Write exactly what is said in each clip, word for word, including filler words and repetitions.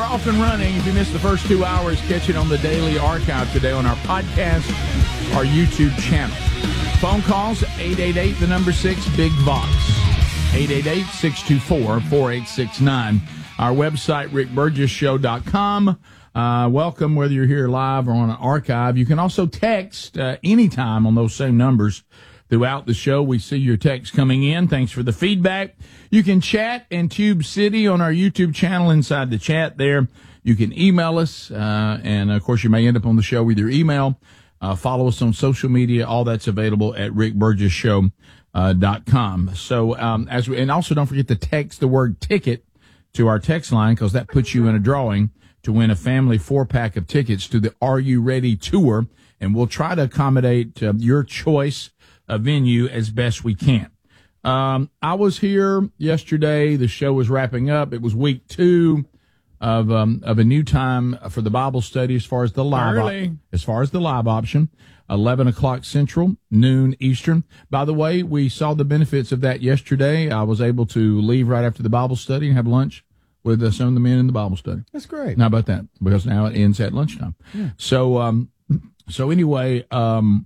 off and running. If you missed the first two hours, catch it on the Daily Archive today on our podcast, our YouTube channel. Phone calls, eight eight eight, the number six, Big Vox. eight eight eight, six two four, four eight six nine. Our website, rick burgess show dot com. Uh, welcome, whether you're here live or on an archive. You can also text uh, anytime on those same numbers throughout the show. We see your text coming in. Thanks for the feedback. You can chat in Tube City on our YouTube channel inside the chat there. You can email us, uh, and, of course, you may end up on the show with your email. Uh, follow us on social media. All that's available at rick burgess show dot com. So, um, as we, and also don't forget to text the word ticket to our text line, because that puts you in a drawing to win a family four-pack of tickets to the Are You Ready tour, and we'll try to accommodate uh, your choice of venue as best we can. Um, I was here yesterday. The show was wrapping up. It was week two of um, of a new time for the Bible study as far as the live op- as far as the live option. eleven o'clock Central, noon Eastern. By the way, we saw the benefits of that yesterday. I was able to leave right after the Bible study and have lunch with uh, some of the men in the Bible study. That's great. How about that? Because now it ends at lunchtime. Yeah. So, um, so anyway, um,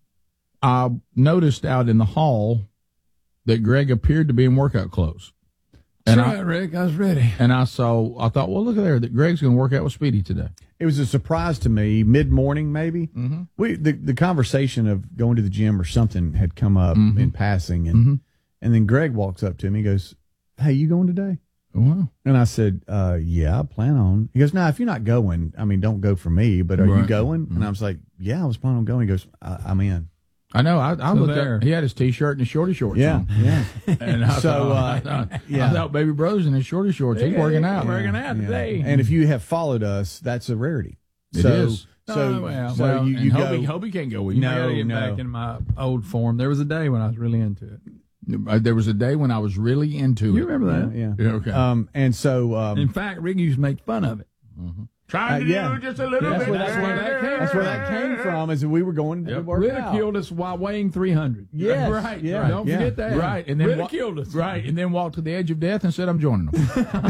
I noticed out in the hall that Greg appeared to be in workout clothes. And That's I, right, Rick. I was ready. And I saw, I thought, well, look at there, that Greg's going to work out with Speedy today. It was a surprise to me, mid-morning maybe. Mm-hmm. We the, the conversation of going to the gym or something had come up Mm-hmm. in passing, and Mm-hmm. and then Greg walks up to me and goes, "Hey, you going today?" Oh, wow. And I said, uh, "Yeah, I plan on." He goes, "No, if you're not going, I mean, don't go for me, but are Right. you going?" Mm-hmm. And I was like, "Yeah, I was planning on going." He goes, I- "I'm in." I know. I, I So looked there. up. He had his T-shirt and his shorty shorts Yeah, on. yeah. And I So, thought, uh, I thought, yeah. I thought Baby Bro's in his shorty shorts. He's working out. Working out Yeah. today. And if you have followed us, that's a rarity. It so, is. So, Oh, well, so well, you, And you go. Hobie, Hobie can't go with you. No. I gotta get no. back in my old form. There was a day when I was really into it. Uh, There was a day when I was really into You it. remember that? Yeah. Yeah, okay. Um, and so, um, In fact, Rick used to make fun of it. Trying Uh, to yeah. do just a little that's bit. where, that's, where that, came, that's where that came from. Is that we were going to Yep. work out. Ridiculed us while weighing three hundred. Yes, Right, yeah, right. Don't yeah. forget that. Right, and then wa- ridiculed us. Right, and then walked to the edge of death and said, "I'm joining them."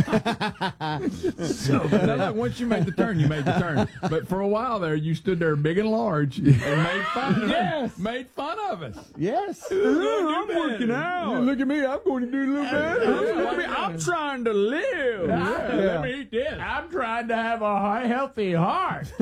So, like, once you made the turn, you made the turn. But for a while there, you stood there big and large and made fun of Yes. us. Made fun of us. Yes. I'm working out. Look at me. I'm going to do a little better. I mean, I'm trying to live. Yeah. Let me eat this. I'm trying to have a healthy heart.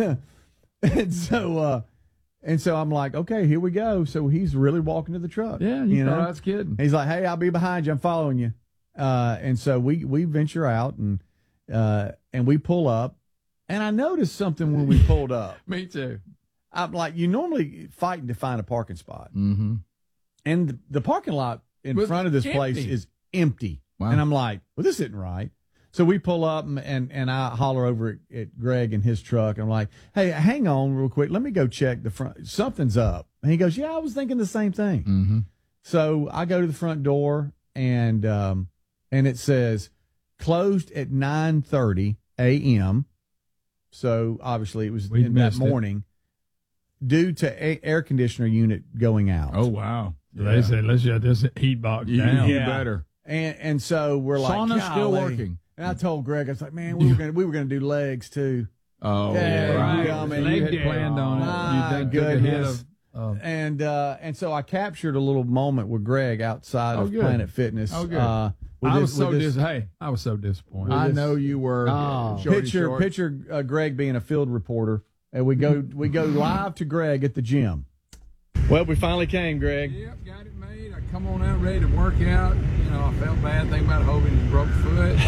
And so, uh, and so I'm like, okay, here we go. So he's really walking to the truck. Yeah, you, thought I was kidding. He's like, hey, I'll be behind you. I'm following you. Uh, and so we, we venture out and, uh, and we pull up. And I noticed something when we pulled up. Me too. I'm like, you normally fighting to find a parking spot. Mm-hmm. And the, the parking lot in Was front of this empty. place is empty. Wow. And I'm like, well, this isn't right. So we pull up and, and, and I holler over at, at Greg in his truck. I'm like, hey, hang on real quick. Let me go check the front. Something's up. And he goes, yeah, I was thinking the same thing. Mm-hmm. So I go to the front door and um, and it says closed at nine thirty a.m. So obviously it was We in that missed it. morning due to a- air conditioner unit going out. Oh wow! So They said, let's shut this heat box You, down. you Yeah. better. And and so we're like, Sauna's still golly. working. And I told Greg, I was like, man, we were gonna we were gonna do legs too. Oh, Yeah, right. I mean, you you had had- planned on My it. You done took a hit goodness. of, of And uh, and so I captured a little moment with Greg outside Oh, of good. Planet Fitness. Oh, good. Uh, with I this- was so with this- dis- hey, I was so disappointed. I this- know you were. Oh. shorty picture short. picture uh, Greg being a field reporter, and we go we go live to Greg at the gym. Well, we finally came, Greg. Yep, got it made. I come on out ready to work out. You know, I felt bad thinking about Hogan his broke foot.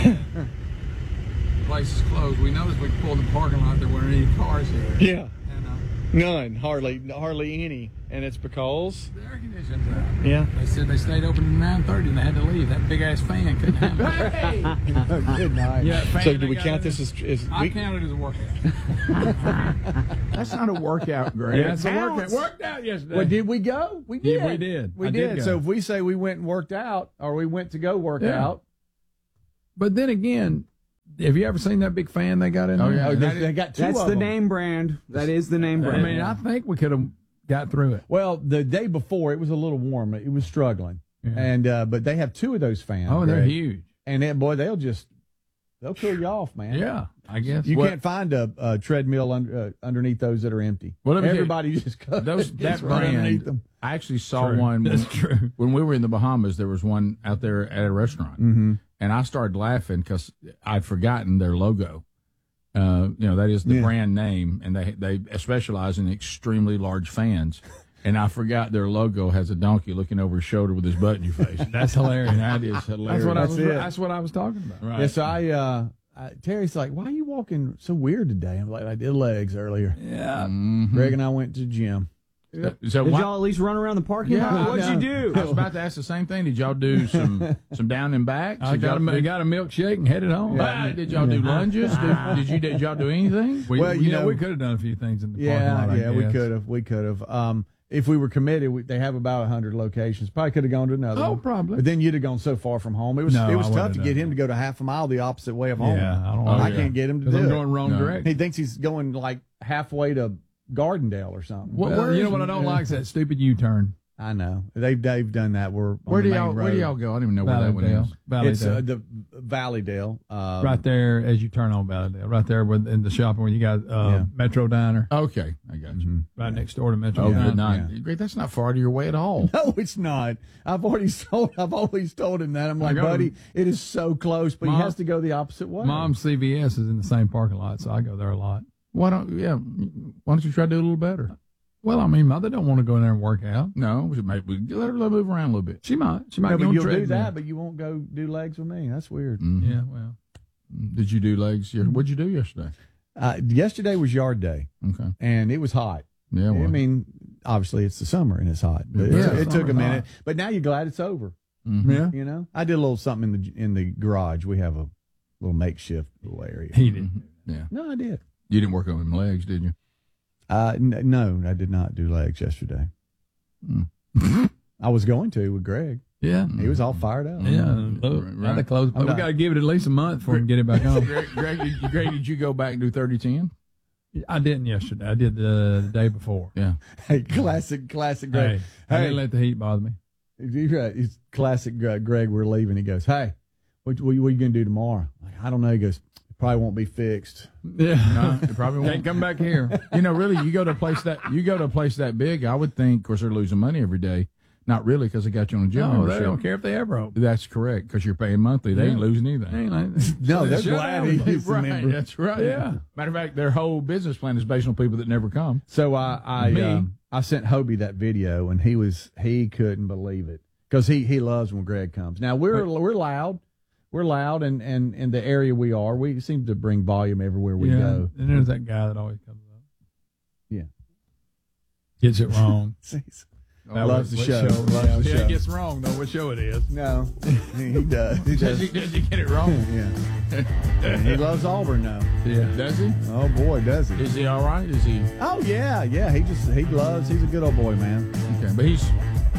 The place is closed. We noticed we pulled in the parking lot. There weren't any cars here. Yeah, And uh, none, hardly hardly any, and it's because the air conditioning's out. yeah. They said they stayed open to nine thirty and they had to leave. That big ass fan couldn't handle it. Hey! Good night. Yeah, fan so do they we got count in this as, as I we, counted it as a workout. That's not a workout, Greg. Yeah, it's a workout. counts. Worked out yesterday. Well, did we go? We did. Yeah, we did. We I did. did go. So if we say we went and worked out, or we went to go work Yeah. out, But then again, have you ever seen that big fan they got in Oh, there? yeah. oh, that they, is- they got two That's of the them. name brand. That is the name I brand. mean, I think we could have got through it. Well, the day before it was a little warm. It was struggling, Yeah. and uh, but they have two of those fans. Oh, they're Greg. huge. And that boy, they'll just they'll kill you off, man. Yeah. I guess. You What- can't find a, a treadmill under, uh, underneath those that are empty. Well, let me tell you, Everybody just goes Those that gets right underneath brand. them. I actually saw True. one. That's when, true. When we were in the Bahamas, there was one out there at a restaurant, Mm-hmm. and I started laughing because I'd forgotten their logo. Uh, you know, that is the Yeah. brand name, and they they specialize in extremely large fans. And I forgot their logo has a donkey looking over his shoulder with his butt in your face. That's hilarious. That is hilarious. That's what I That's was. it. That's what I was talking about. Right. Yeah, so I, uh, I, Terry's like, why are you walking so weird today? I'm like, I did legs earlier. Yeah. Mhm. Greg and I went to the gym. So Did why- y'all at least run around the parking Yeah, lot? I What'd know. you do? I was about to ask the same thing. Did y'all do some some down and backs? I Did got y'all a, got a milkshake and headed home. Ah, did y'all do lunges? Did, did you did y'all do anything? We, Well, you, you know, know- we could have done a few things in the Yeah, parking lot. I yeah, we guess. could have. We could have. Um, if we were committed, we, they have about one hundred locations. Probably could have gone to another Oh, one. probably. But then you'd have gone so far from home. It was No, it was I tough wouldn't to have get done him to go to half a mile the opposite way of home. Yeah, I don't. Oh, I yeah. can't get him to Because do I'm it. going wrong No. direction. He thinks he's going like halfway to Gardendale or something. What- Well, where you is know what I it? don't like is that stupid U-turn. I know they've they've done that. We're on Where the do main y'all Where road. do y'all go? I don't even know where that one Valleydale. is. It's Valleydale. uh, the Valleydale. Uh, right there as you turn on Valleydale. Right there with, in the shopping where you got uh, Yeah. Metro Diner. Okay, I got you. Mhm. Right next door to Metro Oh, Diner. good night. Yeah. Great. That's not far to your way at all. No, it's not. I've already told. I've always told him that. I'm like, go to- buddy, it is so close, but Mom- he has to go the opposite way. Mom's C V S is in the same parking lot, so I go there a lot. Why don't yeah? Why don't you try to do it a little better? Well, I mean, Mother don't want to go in there and work out. No, we should maybe let her let her move around a little bit. She might. She might no, go but on you'll do treadmill. that, but you won't go do legs with me. That's weird. Mhm. Yeah, well. Did you do legs? yes- What'd you do yesterday? Uh, yesterday was yard day, Okay. and it was hot. Yeah. Well. I mean, obviously it's the summer and it's hot, but Yeah, it, it took summer's a minute. hot. But now you're glad it's over. Mhm. Yeah. You know, I did a little something in the in the garage. We have a little makeshift little area. He did. Mhm. Yeah. No, I did. You didn't work on them legs, did you? Uh, n- no, I did not do legs yesterday. Mm. I was going to with Greg. Yeah. He was all fired up. Yeah. Mhm. Look, Right. now they close. I'm We not- got to give it at least a month before we can get it back on. Greg, Greg, did, Greg, did you go back and do thirty ten? I didn't yesterday. I did the, the day before. Yeah. Hey, classic, classic Greg. Hey, I Hey. didn't let the heat bother me. He's right. He's classic uh, Greg. We're leaving. He goes, "Hey, what, what, what are you going to do tomorrow?" I'm like, I don't know. He goes, "It probably won't be fixed." Yeah. No, it probably Can't won't. come back here. You know, really, you go to a place that you go to a place that big. I would think, of course, they're losing money every day. Not really, because they got you on a gym No, membership. they don't care if they ever open. That's correct, because you're paying monthly. They Yeah. ain't losing anything. Ain't like- No, they're Shut glad down. he is a Right, member. that's right. Yeah. Matter of fact, their whole business plan is based on people that never come. So I I Me? um, I sent Hobie that video, and he was he couldn't believe it because he he loves when Greg comes. Now we're we're loud, we're loud, and and in the area we are, we seem to bring volume everywhere we yeah. go. And there's that guy that always comes up. Yeah. Gets it wrong. That loves the What show. Loves yeah, the yeah, show. it gets wrong, though, what show it is. No, he does. He Does does. he, does he get it wrong? Yeah. And he loves Auburn now. Yeah. Does he? Oh boy, does he? Is he all right? Is he? Oh yeah, yeah. He just he loves. He's a good old boy, man. Okay, but he's.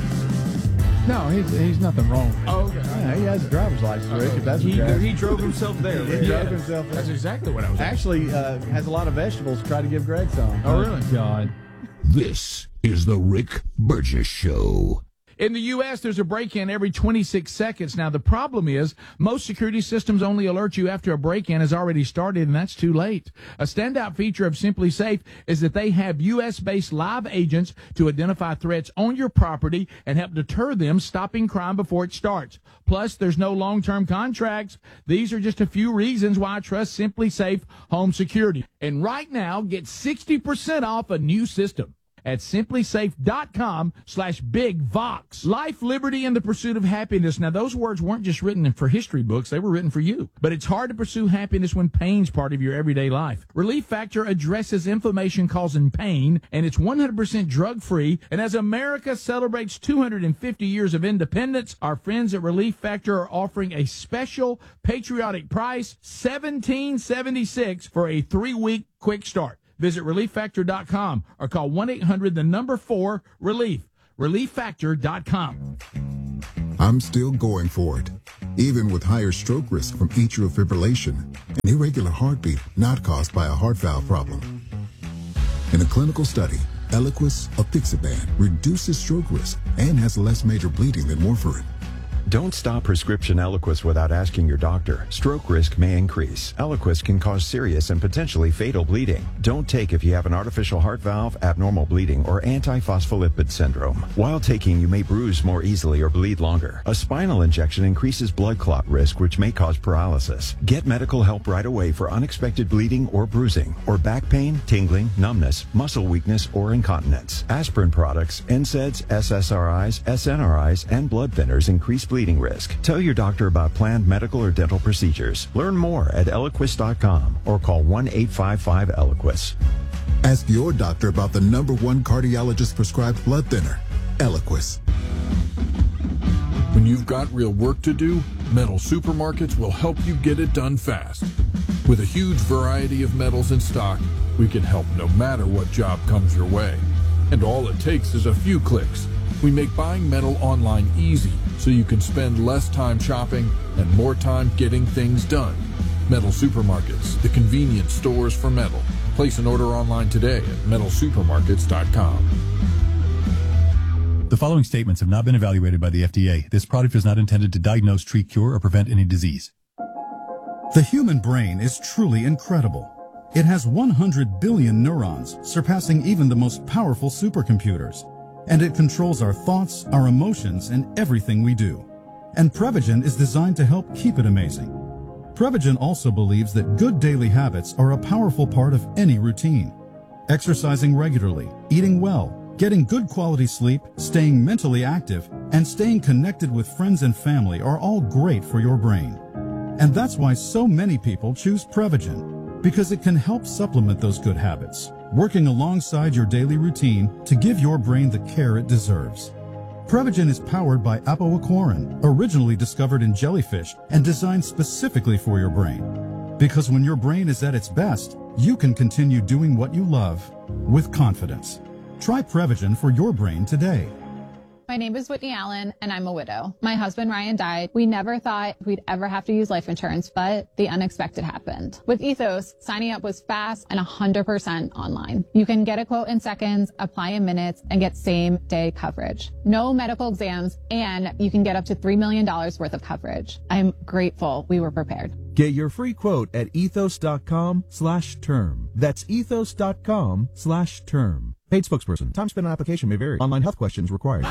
No, he's he's nothing wrong. Oh, okay. Yeah, he has a driver's license, Rick. If that's what He, you're asking. he drove himself there. He Rick. drove himself. That's exactly what I was asking. Actually, uh, has a lot of vegetables. Try to give Greg some. Oh, really? God. This is the Rick Burgess Show. In the U S, there's a break-in every twenty-six seconds. Now, the problem is most security systems only alert you after a break-in has already started, and that's too late. A standout feature of Simply Safe is that they have U S-based live agents to identify threats on your property and help deter them, stopping crime before it starts. Plus, there's no long-term contracts. These are just a few reasons why I trust Simply Safe Home Security. And right now, get sixty percent off a new system at simplysafe.com slash big vox. Life, liberty, and the pursuit of happiness. Now, those words weren't just written for history books. They were written for you. But it's hard to pursue happiness when pain's part of your everyday life. Relief Factor addresses inflammation causing pain, and it's one hundred percent drug-free. And as America celebrates two hundred fifty years of independence, our friends at Relief Factor are offering a special patriotic price, seventeen seventy-six for a three-week quick start. Visit relief factor dot com or call one eight hundred the number four relief. relief factor dot com. I'm still going for it, even with higher stroke risk from atrial fibrillation, an irregular heartbeat not caused by a heart valve problem. In a clinical study, Eliquis, apixaban, reduces stroke risk and has less major bleeding than warfarin. Don't stop prescription Eliquis without asking your doctor. Stroke risk may increase. Eliquis can cause serious and potentially fatal bleeding. Don't take if you have an artificial heart valve, abnormal bleeding, or antiphospholipid syndrome. While taking, you may bruise more easily or bleed longer. A spinal injection increases blood clot risk, which may cause paralysis. Get medical help right away for unexpected bleeding or bruising, or back pain, tingling, numbness, muscle weakness, or incontinence. Aspirin products, N SAIDs, S S R Is, S N R Is, and blood thinners increase bleeding risk. Tell your doctor about planned medical or dental procedures. Learn more at Eliquis dot com or call one eight five five Eliquis. Ask your doctor about the number one cardiologist prescribed blood thinner, Eliquis. When you've got real work to do, Metal Supermarkets will help you get it done fast. With a huge variety of metals in stock, we can help no matter what job comes your way. And all it takes is a few clicks. We make buying metal online easy, so you can spend less time shopping and more time getting things done. Metal Supermarkets, the convenient stores for metal. Place an order online today at metal supermarkets dot com. The following statements have not been evaluated by the F D A. This product is not intended to diagnose, treat, cure, or prevent any disease. The human brain is truly incredible. It has one hundred billion neurons, surpassing even the most powerful supercomputers. And it controls our thoughts, our emotions, and everything we do. And Prevagen is designed to help keep it amazing. Prevagen also believes that good daily habits are a powerful part of any routine. Exercising regularly, eating well, getting good quality sleep, staying mentally active, and staying connected with friends and family are all great for your brain. And that's why so many people choose Prevagen, because it can help supplement those good habits, working alongside your daily routine to give your brain the care it deserves. Prevagen is powered by apoaquarin, originally discovered in jellyfish and designed specifically for your brain. Because when your brain is at its best, you can continue doing what you love with confidence. Try Prevagen for your brain today. My name is Whitney Allen, and I'm a widow. My husband, Ryan, died. We never thought we'd ever have to use life insurance, but the unexpected happened. With Ethos, signing up was fast and one hundred percent online. You can get a quote in seconds, apply in minutes, and get same-day coverage. No medical exams, and you can get up to three million dollars worth of coverage. I'm grateful we were prepared. Get your free quote at ethos.com slash term. That's ethos.com slash term. Paid spokesperson. Time spent on application may vary. Online health questions required.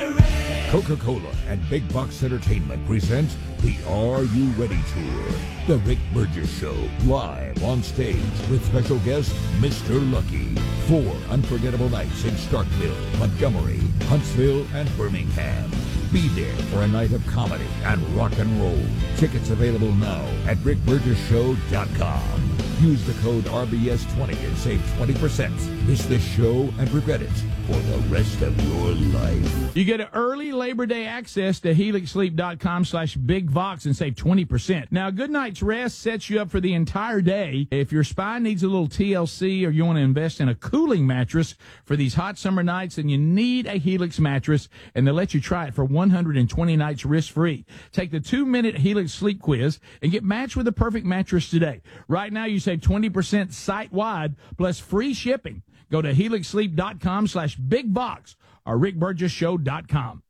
Coca-Cola and Big Box Entertainment present the Are You Ready Tour. The Rick Burgess Show, live on stage with special guest Mister Lucky. Four unforgettable nights in Starkville, Montgomery, Huntsville, and Birmingham. Be there for a night of comedy and rock and roll. Tickets available now at rick burgess show dot com. Use the code R B S twenty and save twenty percent. Miss this show and regret it for the rest of your life. You get an early Labor Day access to helix sleep dot com slash big vox and save twenty percent. Now, a good night's rest sets you up for the entire day. If your spine needs a little T L C or you want to invest in a cooling mattress for these hot summer nights, then you need a Helix mattress, and they'll let you try it for one hundred twenty nights risk-free. Take the two-minute Helix sleep quiz and get matched with the perfect mattress today. Right now, you save twenty percent site-wide plus free shipping. Go to helix sleep dot com slash big vox or rick burgess show dot com.